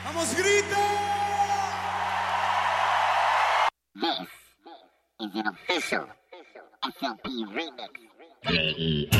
¡Vamos, grita! This is an official SLP remix.